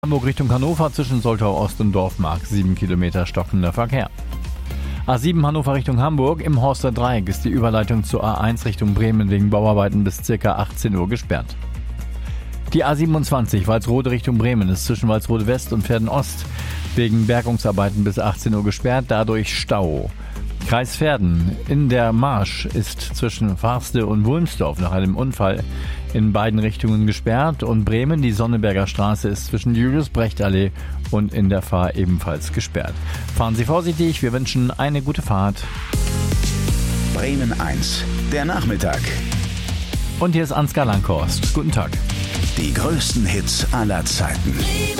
Hamburg Richtung Hannover zwischen Soltau Ost und Dorfmark 7 Kilometer stockender Verkehr. A7 Hannover Richtung Hamburg im Horster Dreieck ist die Überleitung zur A1 Richtung Bremen wegen Bauarbeiten bis ca. 18 Uhr gesperrt. Die A27 Walsrode Richtung Bremen ist zwischen Walsrode West und Verden Ost wegen Bergungsarbeiten bis 18 Uhr gesperrt, dadurch Stau. Kreis Verden in der Marsch ist zwischen Farste und Wulmsdorf nach einem Unfall in beiden Richtungen gesperrt und Bremen, die Sonneberger Straße, ist zwischen Julius-Brecht-Allee und in der Fahr ebenfalls gesperrt. Fahren Sie vorsichtig, wir wünschen eine gute Fahrt. Bremen 1, der Nachmittag. Und hier ist Ansgar Langhorst. Guten Tag. Die größten Hits aller Zeiten.